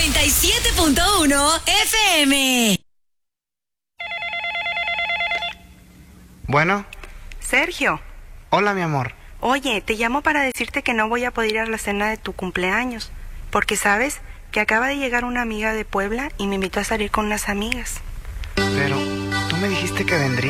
97.1 FM. Bueno. Sergio. Hola, mi amor. Oye, te llamo para decirte que no voy a poder ir a la cena de tu cumpleaños, porque sabes que acaba de llegar una amiga de Puebla y me invitó a salir con unas amigas. Pero tú me dijiste que vendría.